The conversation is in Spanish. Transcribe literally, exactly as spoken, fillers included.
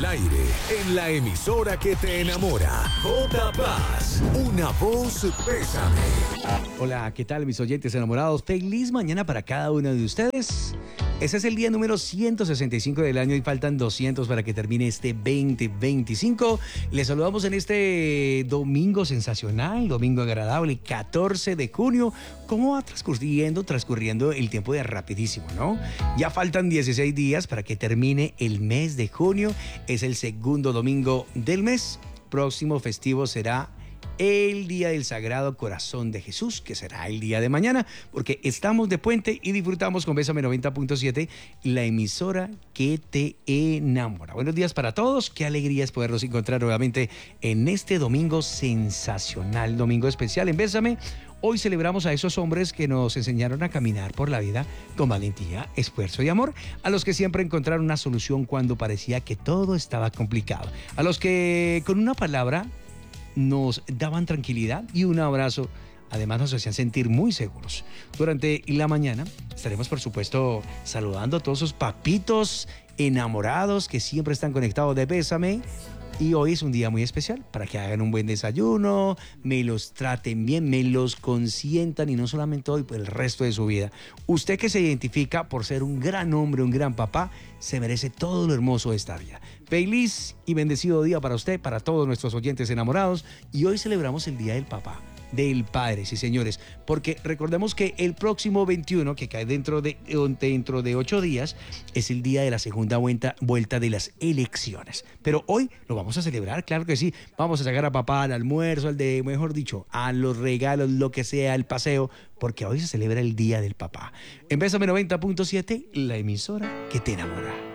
aire, en la emisora que te enamora. J Paz, una voz Bésame. Hola, ¿qué tal mis oyentes enamorados? Feliz mañana para cada uno de ustedes. Ese es el día número ciento sesenta y cinco del año y faltan doscientos para que termine este veinte veinticinco. Les saludamos en este domingo sensacional, domingo agradable, catorce de junio. ¿Cómo va transcurriendo, transcurriendo el tiempo de rapidísimo, no? Ya faltan dieciséis días para que termine el mes de junio. Es el segundo domingo del mes. Próximo festivo será el Día del Sagrado Corazón de Jesús, que será el día de mañana, porque estamos de puente y disfrutamos con Bésame noventa punto siete, la emisora que te enamora. Buenos días para todos, qué alegría es podernos encontrar nuevamente en este domingo sensacional, domingo especial en Bésame. Hoy celebramos a esos hombres que nos enseñaron a caminar por la vida con valentía, esfuerzo y amor, a los que siempre encontraron una solución cuando parecía que todo estaba complicado, a los que con una palabra nos daban tranquilidad y un abrazo, además nos hacían sentir muy seguros. Durante la mañana estaremos, por supuesto, saludando a todos esos papitos enamorados que siempre están conectados de Bésame. Y hoy es un día muy especial para que hagan un buen desayuno, me los traten bien, me los consientan y no solamente hoy, por el resto de su vida. Usted que se identifica por ser un gran hombre, un gran papá, se merece todo lo hermoso de esta vida. Feliz y bendecido día para usted, para todos nuestros oyentes enamorados. Y hoy celebramos el Día del Papá, del Padre, sí señores, porque recordemos que el próximo veintiuno, que cae dentro de, dentro de ocho días, es el día de la segunda vuelta, vuelta de las elecciones. Pero hoy lo vamos a celebrar, claro que sí. Vamos a sacar a papá al almuerzo, al de, mejor dicho, a los regalos, lo que sea, el paseo, porque hoy se celebra el Día del Papá. En Bésame noventa punto siete, la emisora que te enamora.